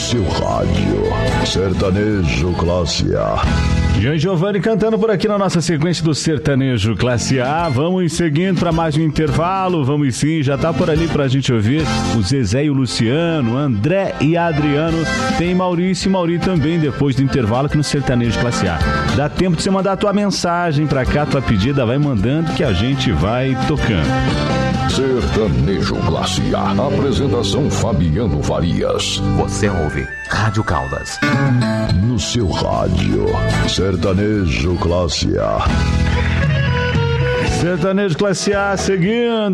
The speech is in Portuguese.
seu rádio. Sertanejo Classe A. Jean Giovanni cantando por aqui na nossa sequência do Sertanejo Classe A. Vamos seguindo para mais um intervalo. Vamos sim, já tá por ali pra gente ouvir o Zezé e o Luciano, André e Adriano. Tem Maurício e Mauri também depois do intervalo aqui no Sertanejo Classe A. Dá tempo de você mandar a tua mensagem pra cá, tua pedida, vai mandando que a gente vai tocando. Sertanejo Classe A. Apresentação Fabiano Farias. Você ouve Rádio Caldas. No seu rádio. Sertanejo Classe A. Sertanejo Classe A seguindo.